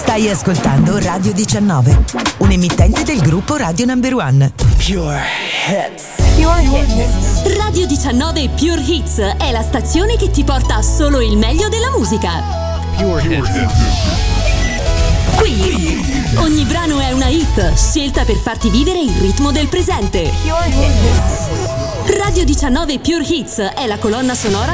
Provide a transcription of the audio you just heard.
Stai ascoltando Radio 19, un emittente del gruppo Radio Number One. Pure Hits. Radio 19 Pure Hits è la stazione che ti porta solo il meglio della musica. Pure Hits. Qui ogni brano è una hit, scelta per farti vivere il ritmo del presente. Pure Hits. Radio 19 Pure Hits è la colonna sonora